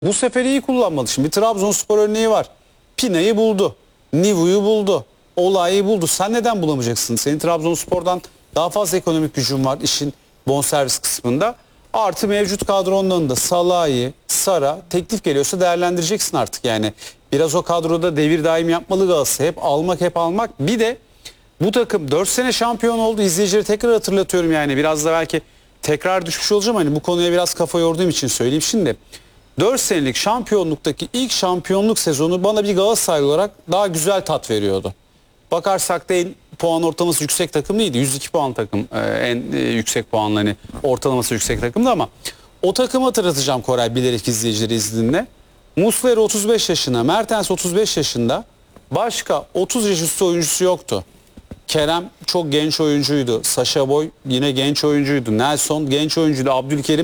Bu sefer iyi kullanmalı. Şimdi bir Trabzonspor örneği var. Pina'yı buldu. Nivu'yu buldu. Olay'ı buldu. Sen neden bulamayacaksın? Senin Trabzonspor'dan daha fazla ekonomik gücün var işin bonservis kısmında. Artı mevcut kadrondan da Salah'ı, Sara teklif geliyorsa değerlendireceksin artık yani. Biraz o kadroda devir daim yapmalı Galatasaray. Hep almak hep almak. Bir de bu takım 4 sene şampiyon oldu. İzleyicileri tekrar hatırlatıyorum yani. Biraz da belki tekrar düşmüş olacağım. Hani bu konuya biraz kafa yorduğum için söyleyeyim şimdi. 4 senelik şampiyonluktaki ilk şampiyonluk sezonu bana bir Galatasaray olarak daha güzel tat veriyordu. Bakarsak da puan ortalaması yüksek takım değildi. 102 puan takım en yüksek puanlı hani ortalaması yüksek takımdı ama o takımı hatırlatacağım Koray bilerek izleyicileri izninle. Muslera 35 yaşında, Mertens 35 yaşında, başka 30 yaş üstü oyuncusu yoktu. Kerem çok genç oyuncuydu. Sacha Boy yine genç oyuncuydu. Nelson genç oyuncuydu. Abdülkerim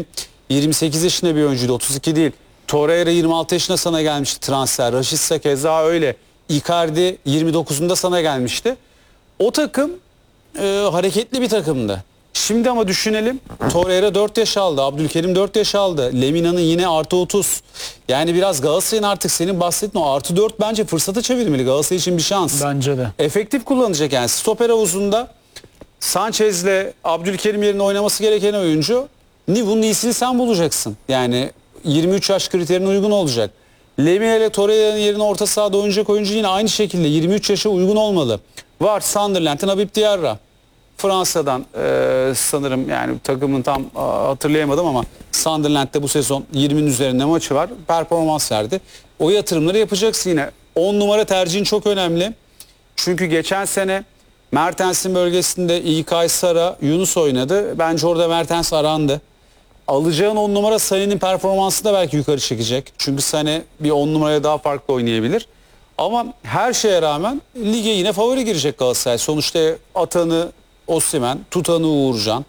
28 yaşında bir oyuncuydu. 32 değil. Torreira 26 yaşında sana gelmişti transfer. Rashica keza öyle. Icardi 29'unda sana gelmişti. O takım hareketli bir takımdı. Şimdi ama düşünelim. Torreira 4 yaş aldı. Abdülkerim 4 yaş aldı. Lemina'nın yine artı 30. Yani biraz Galatasaray'ın artık senin bahsettiğin o artı 4 bence fırsata çevirmeli. Galatasaray için bir şans. Bence de. Efektif kullanacak yani. Stoper havuzunda Sanchez'le Abdülkerim yerine oynaması gereken oyuncu Nivu'nun iyisini sen bulacaksın. Yani 23 yaş kriterine uygun olacak. Lemina ile Torreira'nın yerine orta sahada oynayacak oyuncu yine aynı şekilde 23 yaşa uygun olmalı. Var Sunderland'ın Habib Diarra. Fransa'dan sanırım yani takımını tam hatırlayamadım ama Sunderland'de bu sezon 20'nin üzerinde maçı var. Performans verdi. O yatırımları yapacaksın yine. 10 numara tercihin çok önemli. Çünkü geçen sene Mertens'in bölgesinde İlkay, Sara, Yunus oynadı. Bence orada Mertens arandı. Alacağın 10 numara Sané'nin performansını da belki yukarı çekecek. Çünkü Sané bir 10 numaraya daha farklı oynayabilir. Ama her şeye rağmen lige yine favori girecek Galatasaray. Sonuçta atanı Osimhen, tutanı Uğurcan.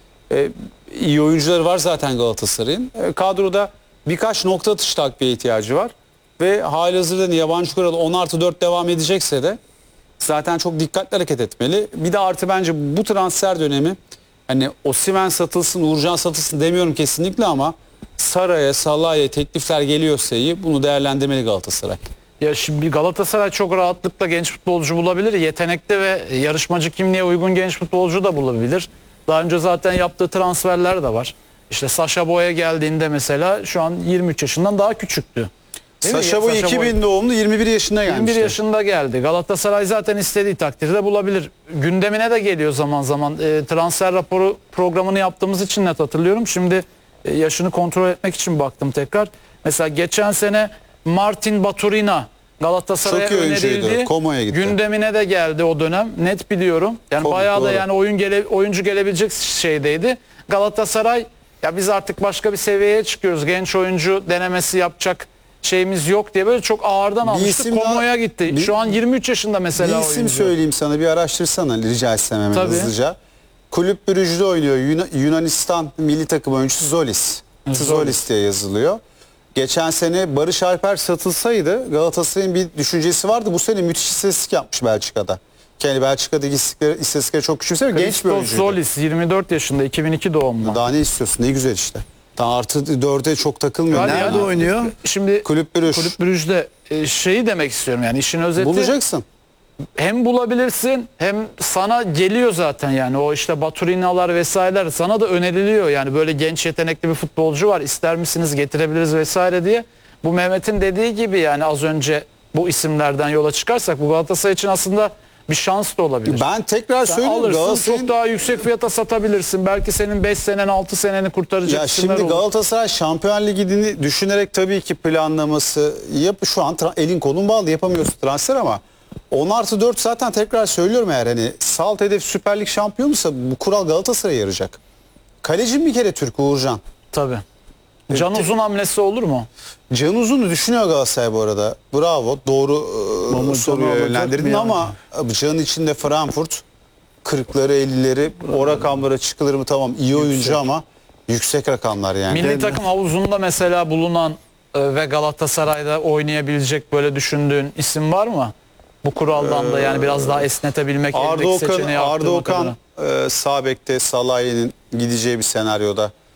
İyi oyuncuları var zaten Galatasaray'ın. Kadroda birkaç nokta atış takviye ihtiyacı var. Ve halihazırda yabancı kuralı 10+4 devam edecekse de zaten çok dikkatli hareket etmeli. Bir de artı bence bu transfer dönemi hani Osimhen satılsın, Uğurcan satılsın demiyorum kesinlikle ama Sara'ya, Salah'a teklifler geliyorsa iyi bunu değerlendirmeli Galatasaray. Ya şimdi Galatasaray çok rahatlıkla genç futbolcu bulabilir. Yetenekli ve yarışmacı kimliğe uygun genç futbolcu da bulabilir. Daha önce zaten yaptığı transferler de var. İşte Sacha Boy'a geldiğinde mesela şu an 23 yaşından daha küçüktü. Sacha Boy 2000 doğumlu 21 yaşında gelmişti. 21 yaşında geldi. Galatasaray zaten istediği takdirde bulabilir. Gündemine de geliyor zaman zaman. Transfer raporu programını yaptığımız için net hatırlıyorum. Şimdi yaşını kontrol etmek için baktım tekrar. Mesela geçen sene Martin Baturina Galatasaray'a önerildi. Gündemine de geldi o dönem. Net biliyorum. Yani bayağı da yani oyuncu gelebilecek şeydeydi. Galatasaray ya biz artık başka bir seviyeye çıkıyoruz. Genç oyuncu denemesi yapacak şeyimiz yok diye böyle çok ağırdan almıştı. Komo'ya gitti. Şu an 23 yaşında mesela bir isim oyuncu. söyleyeyim sana bir araştırsana rica etsem hemen hızlıca. Kulüp Brugge'de oynuyor. Yunanistan milli takım oyuncusu Zolis. Zolis diye yazılıyor. Geçen sene Barış Alper satılsaydı Galatasaray'ın bir düşüncesi vardı. Bu sene müthiş istatistik yapmış Belçika'da. Kendi Belçika'daki istatistikleri çok küçümsüyor. Genç bir oyuncuydu. Zolis 24 yaşında 2002 doğumlu. Daha ne istiyorsun? Ne güzel işte. Daha artı 4'e çok takılmıyor. Yani Nerede oynuyor? Şimdi Kulüp Brugge. Kulüp Brugge'de şeyi demek istiyorum yani işin özeti. Bulacaksın. Hem bulabilirsin hem sana geliyor zaten yani o işte Baturinalar vesaireler sana da öneriliyor yani böyle genç yetenekli bir futbolcu var ister misiniz getirebiliriz vesaire diye. Bu Mehmet'in dediği gibi yani az önce bu isimlerden yola çıkarsak bu Galatasaray için aslında bir şans da olabilir. Ben tekrar söyleyeyim alırsın çok daha yüksek fiyata satabilirsin. Belki senin 5 senen 6 seneni kurtaracak ya şimdi olur. Galatasaray Şampiyon Ligi'ni düşünerek tabii ki planlaması şu an elin kolun bağlı yapamıyorsun transfer ama 10+4 zaten tekrar söylüyorum eğer hani salt hedef Süper Lig şampiyonuysa bu kural Galatasaray'a yarayacak. Kalecim bir kere Türk Uğurcan. Tabii. Can Uzun hamlesi olur mu? Can Uzun'u düşünüyor Galatasaray bu arada. Bravo. Doğru soruyu yönlendirdin ama Can içinde Frankfurt 40'ları 50'leri o rakamlara çıkılır mı tamam iyi oyuncu ama yüksek rakamlar yani. Milli takım havuzunda mesela bulunan ve Galatasaray'da oynayabilecek böyle düşündüğün isim var mı? Bu kuraldan da yani biraz daha esnetebilmek Arda Okan sağ bekte Salah'ın gideceği bir senaryoda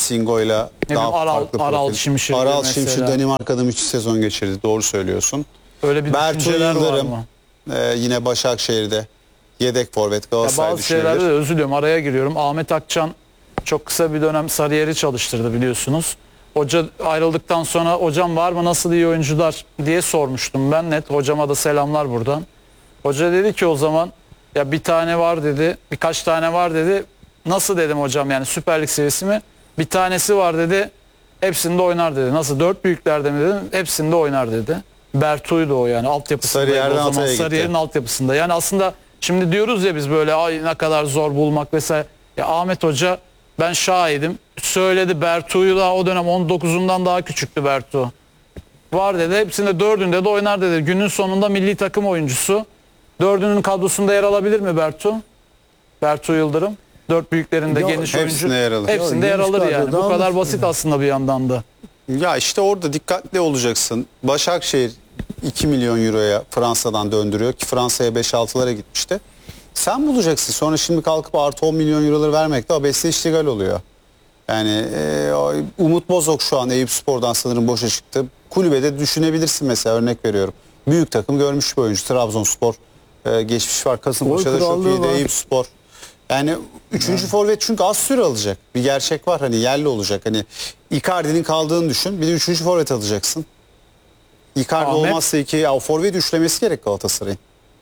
Singo'yla daha farklı Aral profil. Şimşir Aral mesela. Şimşir Danimarka'da müthiş sezon geçirdi. Doğru söylüyorsun. Öyle bir Bertu düşünceler var Yıldırım mı? yine Başakşehir'de yedek forvet Ya Galatasaray bazı şeylerde de düşünebilir. özür diliyorum, araya giriyorum. Ahmet Akçan çok kısa bir dönem Sarıyer'i çalıştırdı biliyorsunuz. Hoca ayrıldıktan sonra hocam var mı nasıl iyi oyuncular diye sormuştum ben net. Hocama da selamlar buradan. Hoca dedi ki o zaman ya bir tane var dedi, birkaç tane var dedi. Nasıl dedim hocam, yani Süper Lig seviyesi mi? Bir tanesi var dedi. Hepsinde oynar dedi. Nasıl, dört büyüklerde mi dedim? Hepsinde oynar dedi. Bertu'ydu o, yani altyapısında. Sarıyer'den O zaman Hatay'a gitti. Sarıyer'in altyapısında. Yani aslında şimdi diyoruz ya biz böyle ay ne kadar zor bulmak vesaire. Ya Ahmet Hoca, ben şahidim, söyledi, Bertu'yu da o dönem 19'undan daha küçüktü Bertu. Var dedi, hepsinde dördünde de oynar dedi. Günün sonunda milli takım oyuncusu. Dördünün kadrosunda yer alabilir mi Bertu? Bertu Yıldırım. Dört büyüklerinde Ya, geniş oyuncu. hepsinde yer alır. Hepsinde Ya, yer geniş alır yani. kadroda Bu kadar alır. basit aslında bir yandan da. Ya işte orada dikkatli olacaksın. Başakşehir 2 milyon euroya Fransa'dan döndürüyor ki Fransa'ya 5-6'lara gitmişti. Sen bulacaksın. Sonra şimdi kalkıp artı 10 milyon euroları vermek de abesle iştigal oluyor. Yani Umut Bozok şu an Eyüpspor'dan sanırım boşa çıktı. Kulübede düşünebilirsin mesela, örnek veriyorum. Büyük takım görmüş bir oyuncu. Trabzonspor geçmiş var. Kasımpaşa'da Gol çok krallığı iyiydi. var. Eyüpspor. Yani üçüncü forvet çünkü az süre alacak. Bir gerçek var, hani yerli olacak. Hani Icardi'nin kaldığını düşün. Bir de üçüncü forvet alacaksın. Icardi Ahmet. olmazsa o forvet üçlemesi gerek Galatasaray'ın.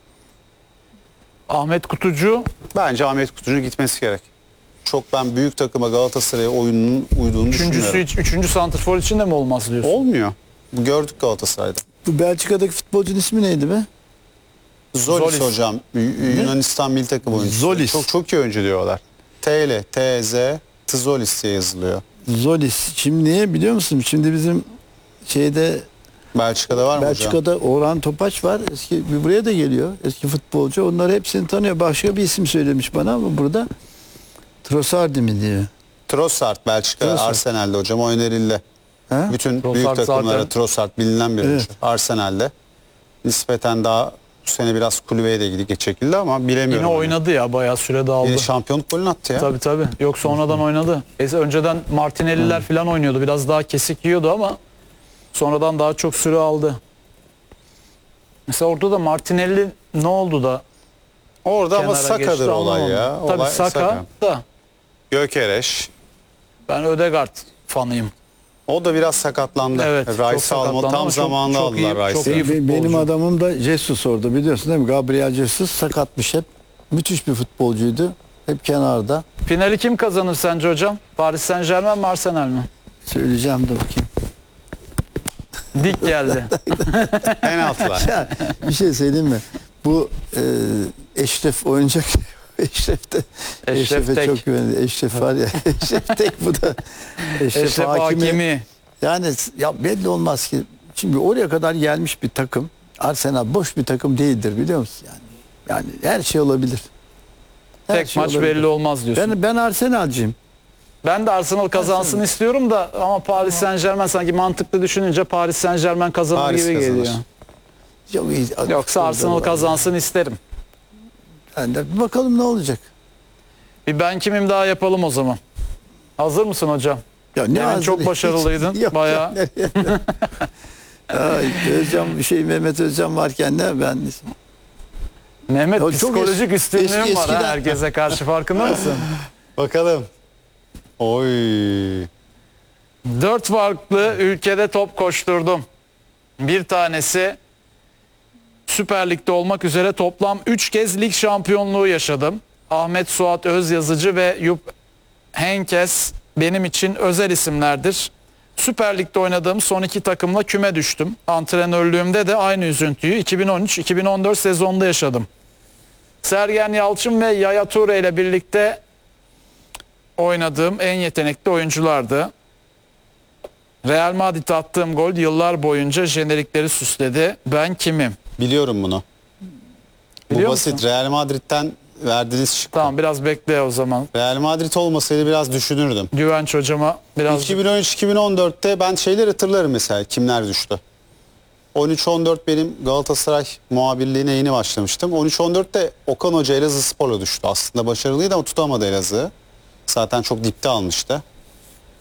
Ahmet Kutucu Bence Ahmet Kutucu'nun gitmesi gerek. Çok ben büyük takıma Galatasaray'a oyununun uyduğunu düşünmüyorum. üçüncü santrfor için de mi olmaz diyorsun? Olmuyor. Gördük Galatasaray'da. Bu Belçika'daki futbolcunun ismi neydi be? Zolis Zolis. hocam. Yunanistan milli takım oyuncusu. Zolis. Çok iyi oyuncu diyorlar. TL, TZ, Tzolis diye yazılıyor. Zolis. Şimdi niye biliyor musun? Şimdi bizim şeyde Belçika'da var mı hocam? Belçika'da Orhan Topaç var. Eski buraya da geliyor. Eski futbolcu. Onları hepsini tanıyor. Başka bir isim söylemiş bana ama burada Trossardi mi diyor. Trossard Belçika Trossard. Arsenal'de hocam, o önerildi. Ha? Bütün Trossard büyük takımlara zaten- Trossard bilinen bir oyuncu. Evet. Arsenal'de. Nispeten daha bu sene biraz kulübeye de çekildi ama bilemiyorum. Yine oynadı ya, bayağı süre de aldı. Yine şampiyonluk golünü attı ya. Tabii. Yok, sonradan oynadı. Önceden Martinelli'ler falan oynuyordu. Biraz daha kesik yiyordu ama sonradan daha çok süre aldı. Mesela orada da Martinelli ne oldu da Orada ama kenara Saka'dır geçti olay anlamadım. ya. Tabii Olay Saka da. Gökereş. Ben Ödegaard fanıyım. O da biraz sakatlandı. Evet, çok Rice'ı sakatlandı tam ama çok- zamanında çok iyi- aldılar çok Rice'ı. iyi. Benim futbolcu. adamım da Jesus orada, biliyorsun değil mi? Gabriel Jesus sakatmış hep. Müthiş bir futbolcuydu. Hep kenarda. Finali kim kazanır sence hocam? Paris Saint-Germain mi, Arsenal mi? Söyleyeceğim de bakayım. Dik geldi. Penaltılar. Ya, bir şey söyleyeyim mi? Bu Eşref oyuncak Eşref'te Eşref Tek. çok güvenli. Eşref var ya. Eşref Tek bu da. Eşref Hakimi. Yani ya belli olmaz ki. Şimdi oraya kadar gelmiş bir takım. Arsenal boş bir takım değildir, biliyor musun? Yani her şey olabilir. Her Tek şey maç olabilir. belli olmaz diyorsun. Ben Arsenal'cıyım. Ben de Arsenal kazansın istiyorum da ama Paris Saint-Germain, sanki mantıklı düşününce Paris Saint-Germain kazanır Paris gibi kazanır. geliyor. Çok iyi. Yoksa Arsenal Futbolda var. kazansın isterim. Yani de bakalım ne olacak. Bir ben kimim daha yapalım o zaman. Hazır mısın hocam? Ya Demin hazır- çok başarılıydın. Yok, Bayağı. nereye? Ay, Mehmet Özcan varken ne ben Mehmet, Ya çok psikolojik üstünlüğüm var ha eskiden- herkese karşı, farkında mısın? Bakalım. Oy. 4 farklı ülkede top koşturdum. Bir tanesi Süper Lig'de olmak üzere toplam 3 kez lig şampiyonluğu yaşadım. Ahmet Suat Özyazıcı ve Jupp Heynckes benim için özel isimlerdir. Süper Lig'de oynadığım son 2 takımla küme düştüm. Antrenörlüğümde de aynı üzüntüyü 2013-2014 sezonunda yaşadım. Sergen Yalçın ve Yaya Toure ile birlikte oynadığım en yetenekli oyunculardı. Real Madrid'e attığım gol yıllar boyunca jenerikleri süsledi. Ben kimim? Biliyorum bunu. Biliyor Bu basit. musun? Real Madrid'den verdiğiniz şık. Tamam, biraz bekle o zaman. Real Madrid olmasaydı biraz düşünürdüm. Güvenç hocama biraz... 2013-2014'te ben şeyleri hatırlarım mesela, kimler düştü. 13-14 benim Galatasaray muhabirliğine yeni başlamıştım. 13-14'te Okan Hoca Elazığspor'la düştü. Aslında başarılıydı ama tutamadı Elazığ'ı. Zaten çok dipte almıştı.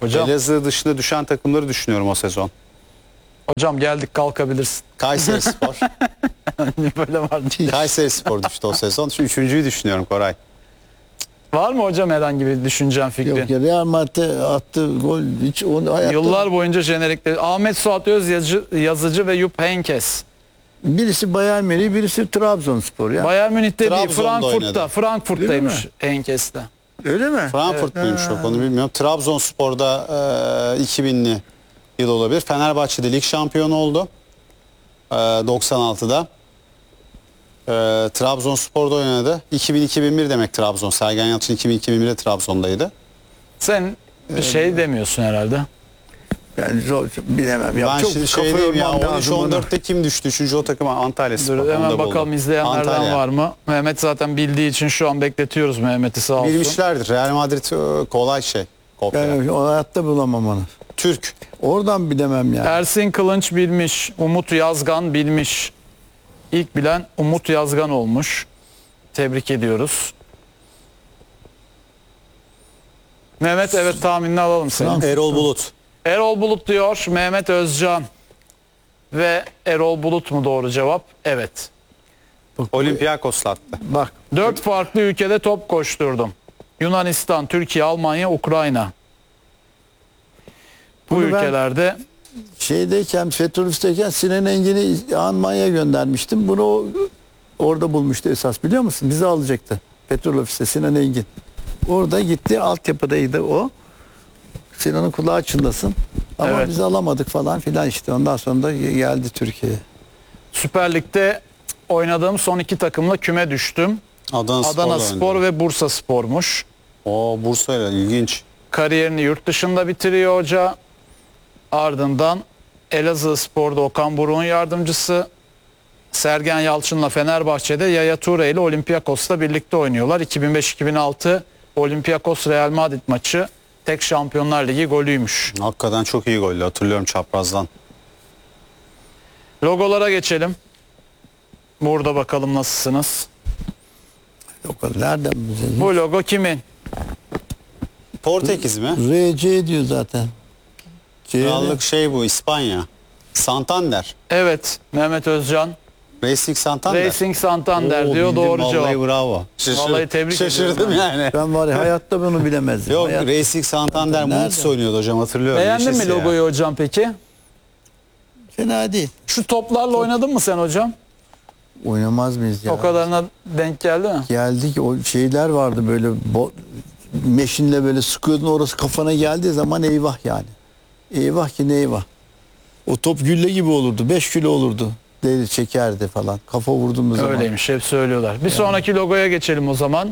Hocam, Elazığ dışında düşen takımları düşünüyorum o sezon. hocam geldik, kalkabilirsin. Kayserispor. Böyle var diye. Kayserispor düştü o sezon. Şu üçüncüyü düşünüyorum Koray. Var mı hocam herhangi bir düşüncen, fikrin? Yok ya, Real Madrid attığı gol hiç onu hayatta... Yıllar boyunca jenerikleri. Ahmet Suat Yazıcı ve Jupp Heynckes. Birisi Bayern Münih, birisi Trabzonspor ya. Bayern Münih'te değil, Trabzon'da oynadı. Frankfurt'taymış Değil Heynckes de. Öyle mi? Frankfurt muymuş yok onu bilmiyorum. Trabzonspor'da 2000'li yıl olabilir. Fenerbahçe'de lig şampiyonu oldu. 96'da. Trabzonspor'da oynadı. 2000-2001 demek Trabzon. Sergen Yalçın 2000-2001'de Trabzon'daydı. Sen şey demiyorsun herhalde. Yani zor, bilemem. Ya, Ben çok şimdi kafa şey diyeyim ya, yormam lazım ona. 13-14'te kim düştü? Üçüncü o takım Antalya Spor. Dur, Onu da hemen buldum. bakalım izleyenlerden Antalya. var mı? Mehmet zaten bildiği için şu an bekletiyoruz Mehmet'i, sağ olsun. Bilmişlerdir. Real Madrid kolay şey. Kopya. Yani o hayatta bulamam onu. Türk. Oradan bilemem ya. Ersin Kılınç bilmiş, Umut Yazgan bilmiş. İlk bilen Umut Yazgan olmuş. Tebrik ediyoruz. Mehmet, evet, tahminini alalım senin. Erol Bulut. Erol Bulut diyor Mehmet Özcan. Ve Erol Bulut mu doğru cevap? Evet. Olympiakos'la attı. Bak 4 farklı ülkede top koşturdum. Yunanistan, Türkiye, Almanya, Ukrayna. Bu Bunu ben- ülkelerde şeydeyken, Petrolüs'teyken Sinan Engin'i Almanya'ya göndermiştim. Bunu orada bulmuştu esas, biliyor musun? Bizi alacaktı. Petrol ofiste Sinan Engin. Orada gitti, altyapıdaydı o. Sinan'ın kulağı çınlasın. Ama Evet. biz alamadık falan filan işte. Ondan sonra da geldi Türkiye'ye. Süper Lig'de oynadığım son 2 takımla küme düştüm. Adana Spor ve Bursa Spor'muş. O Bursa'yla ilginç. Kariyerini yurt dışında bitiriyor hoca. Ardından Elazığ Spor'da Okan Buruk'un yardımcısı. Sergen Yalçın'la Fenerbahçe'de Yaya Toure ile Olympiakos'la birlikte oynuyorlar. 2005-2006 Olympiakos Real Madrid maçı tek Şampiyonlar Ligi golüymüş. Hakikaten çok iyi gollü, hatırlıyorum çaprazdan. Logolara geçelim. Burada bakalım nasılsınız? O kadar. Nereden bize? Bu logo kimin? Portekiz mi? RC diyor zaten. Krallık şey bu, İspanya. Santander. Evet, Mehmet Özcan. Racing Santander. Racing Santander Oo, diyor, bildim, doğru vallahi cevap. bravo. Vallahi tebrik Şaşırdım ediyorum. yani. Ben var ya, hayatta bunu bilemezdim. Yok, Hayat- Racing Santander Nerede? Munis oynuyordu hocam, hatırlıyorum. Beğendin mi Yaşası ya. logoyu hocam peki? Fena değil. Şu toplarla oynadın mı sen hocam? Oynamaz mıyız ya? O kadarına denk geldi mi? Geldik, o şeyler vardı böyle meşinle böyle sıkıyordun, orası kafana geldiği zaman eyvah yani. Eyvah ki ne eyvah. O top gülle gibi olurdu. 5 kilo olurdu. Deli çekerdi falan. Kafa vurduğumuz zaman. Öyleymiş, hep söylüyorlar. Bir sonraki logoya geçelim o zaman.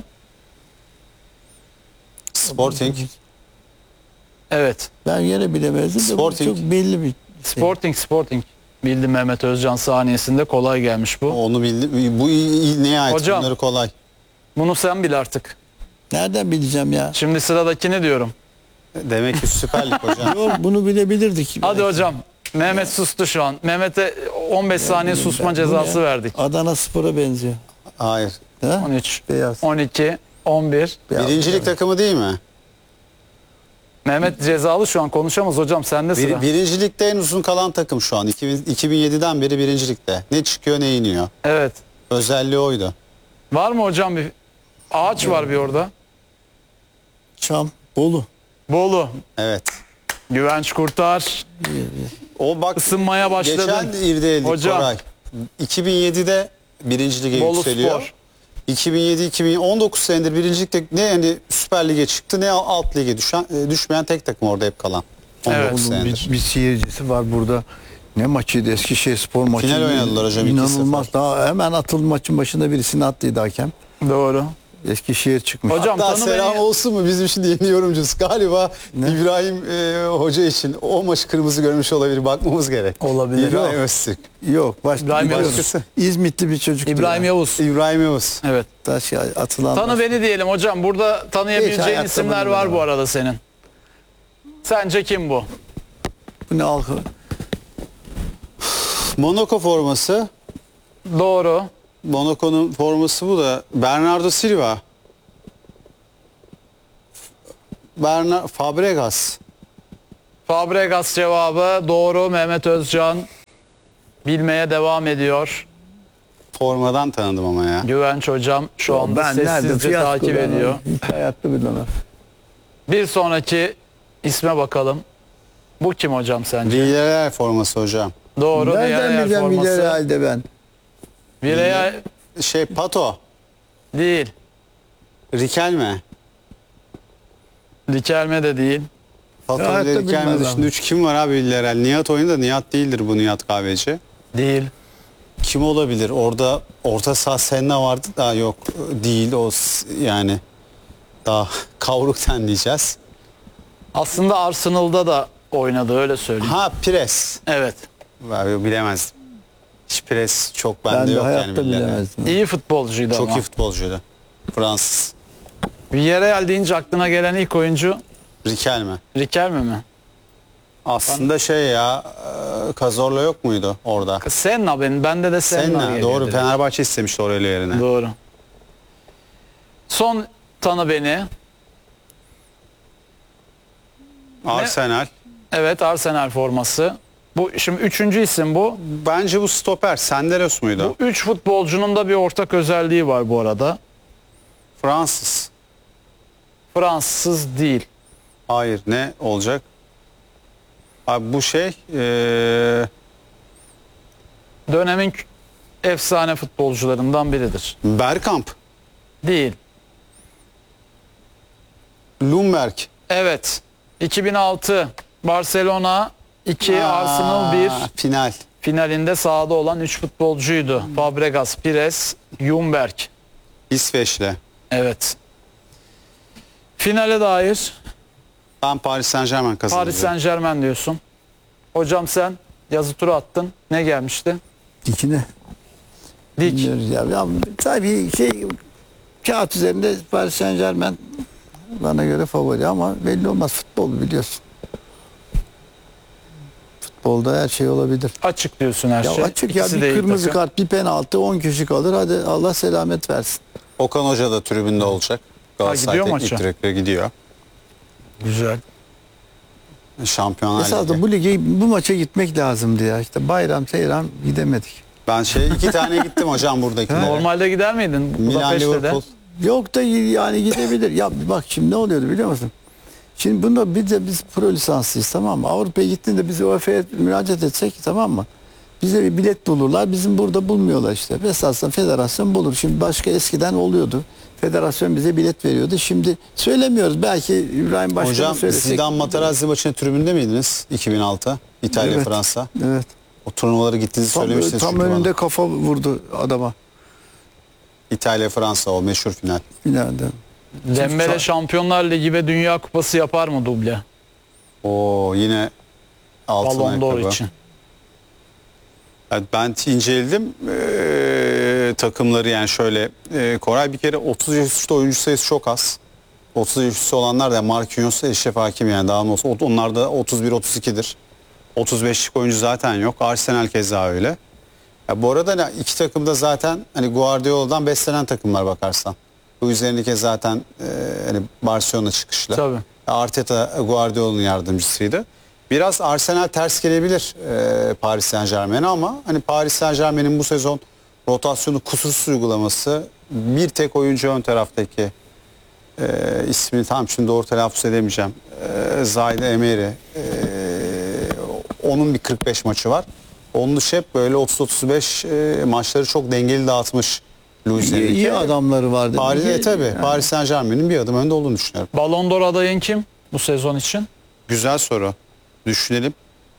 Sporting. Evet. Ben yine bilemezdim de bu Sporting. çok belli bir şey. Sporting. Bildi Mehmet Özcan saniyesinde, kolay gelmiş bu. Onu bildim. Bu neye ait? Hocam. Bunları kolay. Bunu sen bil artık. Nereden bileceğim ya? Şimdi sıradakini diyorum. Demek ki Süper Lig hocam. Yok, bunu bilebilirdik. Hadi hocam. Mehmet sustu şu an. Mehmet'e 15 saniye susma Bu cezası ne? verdik. Adana Spor'a benziyor. Hayır. Ha? 13, Beyaz. 12, 11. Beyaz. Birincilik takımı değil mi? Mehmet cezalı şu an, konuşamaz hocam, sende sıra. Birincilikte en uzun kalan takım şu an. 2007'den beri birincilikte. Ne çıkıyor ne iniyor. Evet. Özelliği oydu. Var mı hocam bir ağaç var bir orada? Çam, Bolu. Bolu. Evet. Güvenç Kurtar. O bak Isınmaya başladı. geçen irdeldik Hocam. Koray. 2007'de birinci lige Bolu yükseliyor. Spor. 2007-2019 senedir birincilikte ne yani Süper Lig'e çıktı ne alt lige düşmeyen tek takım orada hep kalan. 19 Evet. Oğlum, senedir. bir seyircisi var burada. Ne maçıydı? Eskişehirspor maçı. Final oynadılar hocam, İnanılmaz. 2-0. Daha hemen atıldı, maçın başında birisini attıydı hakem. Doğru. Eskişehir çıkmış. Hocam Hatta tanı selam beni. olsun mu bizim şimdi yeni yorumcumuz galiba Ne? İbrahim Hoca için o maçı kırmızı görmüş olabilir, bakmamız gerek. Olabilir. İbrahim Öztürk. Yok. Başka İbrahim bir Yavuz. başkası. İzmitli bir çocuk. İbrahim Yavuz. İbrahim Yavuz. Evet. Taş atılan. Tanı beni diyelim hocam. Burada Hiç tanıyabileceğin hayatta isimler bunu var bu bilemem. arada senin. Sence kim bu? Bu ne halkı? Monaco forması. Doğru. Monaco'nun forması bu da. Bernardo Silva. Fabregas. Fabregas cevabı doğru. Mehmet Özcan bilmeye devam ediyor. Formadan tanıdım ama ya. Güvenç hocam şu anda sessizce takip ediyor. Hiç hayatta bilemem. Bir sonraki isme bakalım. Bu kim hocam sence? Villarreal forması hocam. Doğru. Nereden Villarreal bileceğim forması. Villarreal'de ben? Villarreal Pato. değil. Riquelme. Riquelme de değil. Pato ile Hayatta Riquelme bilmez dışında ama. 3 kim var abi Villarreal? Nihat oyunu da Nihat değildir bu Nihat Kahveci. Değil. Kim olabilir? Orada orta saha Senna vardı da yok değil o yani daha kavrukten diyeceğiz. Aslında Arsenal'da da oynadı öyle söyleyeyim. Ha Pires. Evet. Abi, bilemezdim. Hiç Pires çok Ben bende de yok yani hayatta Villarreal. bilemezdim. İyi futbolcuydu Çok ama. iyi futbolcuydu. Fransız. Villarreal deyince aklına gelen ilk oyuncu Riquelme. Riquelme mi? Aslında Cazorla yok muydu orada? Senna bende de Senna. Senna geliyor doğru dedi. Fenerbahçe istemişti oraya yerine. Doğru. Son tanı beni. Arsenal. Evet, Arsenal forması. Bu şimdi üçüncü isim bu. Bence bu stoper Senderos muydu? Bu üç futbolcunun da bir ortak özelliği var bu arada. Fransız. Fransız değil. Hayır ne olacak? Abi bu Dönemin efsane futbolcularından biridir. Bergkamp. Değil. Ljungberg. Evet. 2006 Barcelona 2 Arsenal 1 Final. finalinde sahada olan 3 futbolcuydu. Fabregas, Pires, Ljungberg. İsveç'le. Evet. Finale dair Ben Paris Saint-Germain kazandı. Paris Saint-Germain diyorsun. Hocam sen yazı turu attın. Ne gelmişti? Dikine. Dik. Bilmiyoruz ya. Ya tabii kağıt üzerinde Paris Saint-Germain bana göre favori ama belli olmaz, futbol biliyorsun. Futbolda her şey olabilir. Açık diyorsun her Ya şey. açık ya, İkisi bir de iyi kırmızı takım. kart, bir penaltı, 10 kişi kalır. Hadi Allah selamet versin. Okan Hoca da tribünde olacak. Galatasaray gidiyor Teknik maça. Direktörü gidiyor. Güzel. Şampiyonlar Esas Ligi. da bu lige, bu maça gitmek lazımdı ya. İşte bayram seyran gidemedik. Ben 2 tane gittim hocam buradaki. Normalde gider miydin Milan Budapeşte'de? Liverpool. Yok da yani gidebilir. Ya bak şimdi ne oluyordu biliyor musun? Şimdi bunda biz pro lisanslıyız, tamam mı? Avrupa'ya gittiğinde biz UEFA'ya müracaat etsek, tamam mı? Bize bir bilet bulurlar. Bizim burada bulmuyorlar işte. Esasında federasyon bulur. Şimdi başka eskiden oluyordu. Federasyon bize bilet veriyordu. Şimdi söylemiyoruz. Belki İbrahim Başkan'a Hocam söylesek. Zidane Materazzi maçına tribünde miydiniz? 2006 İtalya Evet. Fransa. Evet. O turnuvaları gittiğinizi söylemiştiniz Tam çünkü önünde bana. kafa vurdu adama. İtalya Fransa o meşhur final. Finalde. Dembele Şampiyonlar Ligi ve Dünya Kupası yapar mı duble? O yine altın Ballon d'Or ayakkabı. için. Evet, ben inceledim takımları yani şöyle Koray bir kere 30 yaş üstü oyuncu sayısı çok az. 30 yaş üstü olanlar da Marquinhos, Eşref Hakimi yani daha olsa onlar da 31-32'dir. 35'lik oyuncu zaten yok. Arsenal keza öyle. Ya bu arada iki takım da zaten hani Guardiola'dan beslenen takımlar bakarsan. Bu üzerindeki zaten hani Barcelona çıkışlı. Tabii. Arteta Guardiola'nın yardımcısıydı. Biraz Arsenal ters gelebilir Paris Saint-Germain'e ama hani Paris Saint-Germain'in bu sezon rotasyonu kusursuz uygulaması, bir tek oyuncu ön taraftaki ismini tam şimdi doğru telaffuz edemeyeceğim. Zaire Emery. Onun bir 45 maçı var. Onun dışı hep böyle 30-35 maçları çok dengeli dağıtmış Luis Enrique. İyi adamları vardı. Tabii. Yani. Paris Saint-Germain'in bir adım önde olduğunu düşünüyorum. Ballon d'Or adayın kim bu sezon için? Güzel soru. Düşünelim.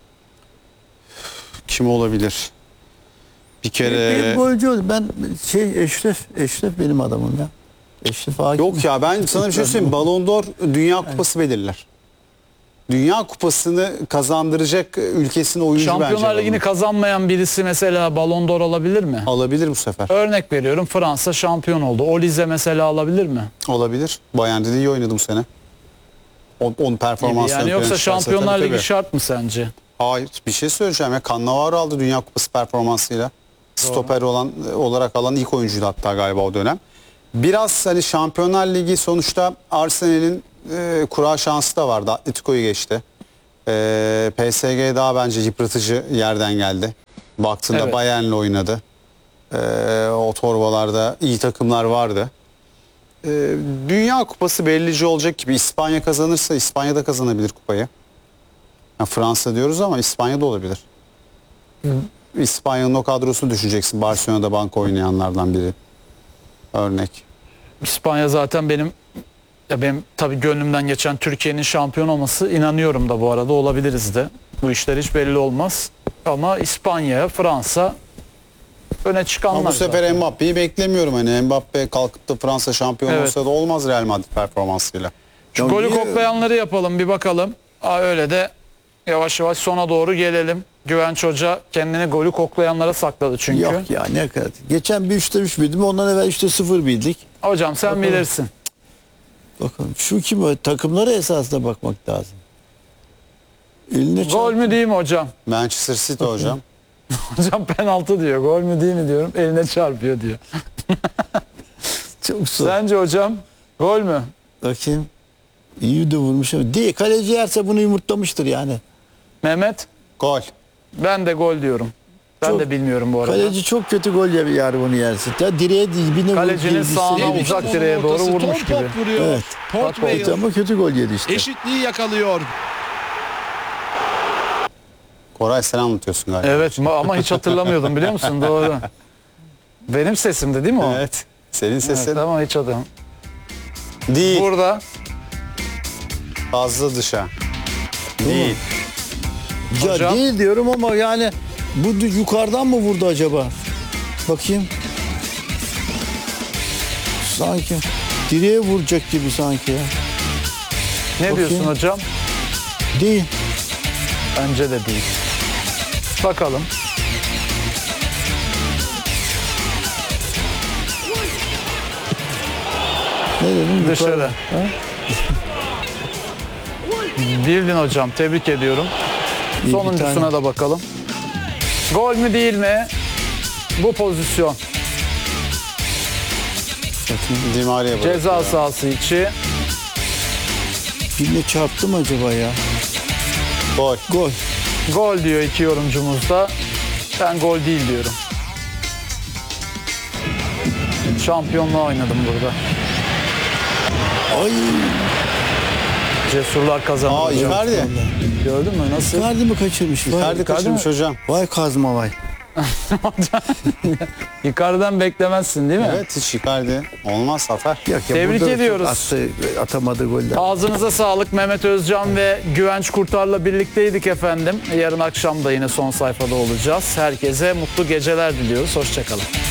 Kim olabilir? Bir kere... Benim golcü ben Eşref benim adamım ya. Eşref Hakim. Yok ya ben sana bir şey söyleyeyim. Ballon d'Or Dünya Kupası belirler. Dünya Kupası'nı kazandıracak ülkesinin oyuncu bence. Şampiyonlar Ligi'ni kazanmayan birisi mesela Ballon d'Or alabilir mi? alabilir bu sefer. Örnek veriyorum, Fransa şampiyon oldu. Olize mesela alabilir mi? Olabilir. Bayern'de de iyi oynadı bu sene. Onun performansını Yani yoksa ön çıkarsa Şampiyonlar tabii. Ligi şart mı sence? Hayır, bir şey söyleyeceğim ya. Cannavaro aldı Dünya Kupası performansıyla. Stoper olarak alan ilk oyuncuydu hatta galiba o dönem. Biraz hani Şampiyonlar Ligi sonuçta Arsenal'in kura şansı da vardı. Atletico'yu geçti. PSG daha bence yıpratıcı yerden geldi. Baktığında Evet. Bayern'le oynadı. O torbalarda iyi takımlar vardı. Dünya Kupası belirleyici olacak gibi. İspanya kazanırsa İspanya da kazanabilir kupayı. Ya Fransa diyoruz ama İspanya da olabilir. İspanya'nın o kadrosunu düşüneceksin. Barcelona'da banka oynayanlardan biri. Örnek. İspanya zaten benim tabii gönlümden geçen Türkiye'nin şampiyon olması, inanıyorum da bu arada, olabiliriz de. Bu işler hiç belli olmaz. Ama İspanya, Fransa öne çıkanlar. Ama bu sefer zaten. Mbappe'yi beklemiyorum. Hani Mbappe kalkıp da Fransa şampiyon Evet. olsa da olmaz Real Madrid performansıyla. Şu Ya golü niye- koklayanları yapalım bir bakalım. Öyle de yavaş yavaş sona doğru gelelim. Güvenç Hoca kendini golü koklayanlara sakladı çünkü. Yok ya ne kadar. Geçen bir 3'te 3 bildim. Ondan evvel 3'te 0 bildik. Hocam sen Bakalım. bilirsin. Bakalım şu kim o? Takımlara esasına bakmak lazım. Eline Gol çarp- mü değil mi hocam? Manchester City hocam. Hocam penaltı diyor. Gol mü değil mi diyorum. Eline çarpıyor diyor. Çok zor. Sence hocam gol mü? Bakayım. İyi de vurmuş ama. Değil. Kaleci yerse bunu yumurtlamıştır yani. Mehmet, Gol. ben de gol diyorum. Ben Çok- de bilmiyorum bu arada. Kaleci çok kötü gol yer bunu yersin. Ya direğe dibine vur. Kalecinin girmişsin. sağına Yemiş. uzak direğe doğru Ortası, vurmuş top gibi. vuruyor. Evet. Port Bak, Vale Ama kötü gol yedi işte. eşitliği yakalıyor. Koray sen anlatıyorsun galiba. Evet ama hiç hatırlamıyordum biliyor musun? Doğru. Benim sesimdi değil mi o? Evet. Senin sesin Evet, ama hiç hatırlamıyorum. değil. Burada Fazla dışa. Değil. Ya Hocam. değil diyorum ama yani bu yukarıdan mı vurdu acaba? Bakayım. Sanki direğe vuracak gibi sanki ya. ne Bakayım. diyorsun hocam? Değil. Bence de değil. Bakalım. Ne dedim? Dışarı. Yukarı. Bildin hocam. Tebrik ediyorum. bir Sonuncusuna tane. da bakalım. Gol mü değil mi? Bu pozisyon. Di Maria bırakıyor. Ceza sahası içi. Birine çarptı mı acaba ya? Gol. Gol. Gol diyor iki yorumcumuz da. Ben gol değil diyorum. Şampiyonluğa oynadım burada. Ay. Cesurlar kazandı Aa hocam. Icardi. Gördün mü nasıl? Icardi mi kaçırmış? Vay, Icardi kaçırmış hocam. vay kazma vay. Yukarıdan beklemezsin değil mi? Evet hiç Icardi. Olmaz atar. Yok ya, Tebrik burada ediyoruz. Attı, atamadı goller. Ağzınıza sağlık. Mehmet Özcan ve Güvenç Kurtar'la birlikteydik efendim. Yarın akşam da yine son sayfada olacağız. Herkese mutlu geceler diliyoruz. Hoşçakalın.